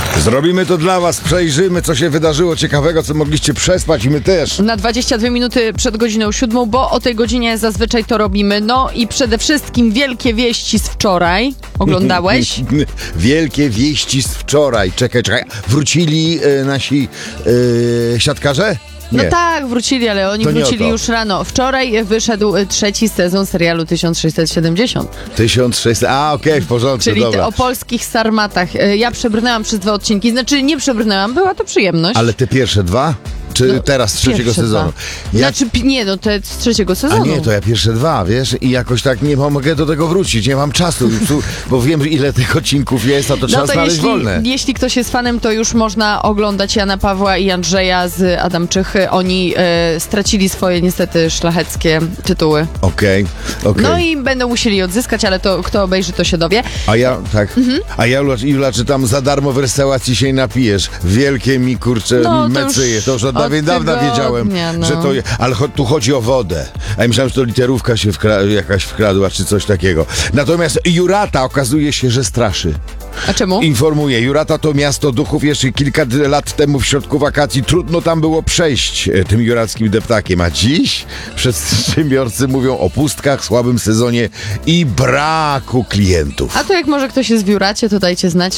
Zrobimy to dla was, przejrzymy, co się wydarzyło ciekawego, co mogliście przespać i my też. Na 22 minuty przed godziną 7, bo o tej godzinie zazwyczaj to robimy. No i przede wszystkim wielkie wieści z wczoraj. Oglądałeś? Wielkie wieści z wczoraj. Czekaj. Wrócili nasi siatkarze? No Nie. tak, wrócili, ale oni To nie o wrócili to. już rano. Wczoraj wyszedł 3. sezon serialu 1670. 1600, okej, w porządku, Czyli dobra. o polskich sarmatach. Ja przebrnęłam przez 2 odcinki. Znaczy nie przebrnęłam, była to przyjemność. Ale te pierwsze 2? Czy teraz z 3. Pierwsze sezonu? 2. Znaczy nie, no te z 3. A sezonu. nie, to ja pierwsze 2, wiesz? I jakoś tak nie mogę do tego wrócić, nie mam czasu, bo wiem, ile tych odcinków jest, a to trzeba No to znaleźć wolne. jeśli ktoś jest fanem, to już można oglądać Jana Pawła i Andrzeja z Adamczychy. Oni stracili swoje niestety szlacheckie tytuły. Okej. No i będą musieli je odzyskać, ale to kto obejrzy, to się dowie. A ja, tak. A ja, Jula, czytam, za darmo w restauracji się napijesz. Wielkie mi, kurczę, No, to mecyje. już To już od dawna tygodnia, wiedziałem, no. że to... Ale tu chodzi o wodę. A ja myślałem, że to literówka się jakaś wkradła, czy coś takiego. Natomiast Jurata okazuje się, że straszy. A czemu? Informuję, Jurata to miasto duchów. Jeszcze kilka lat temu w środku wakacji trudno tam było przejść tym jurackim deptakiem. A dziś przedsiębiorcy mówią o pustkach, słabym sezonie i braku klientów. A to jak może ktoś jest w Juracie, to dajcie znać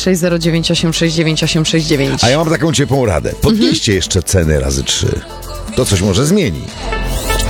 609869869. A ja mam taką ciepłą radę. Podnieście jeszcze ceny razy 3. To coś może zmieni.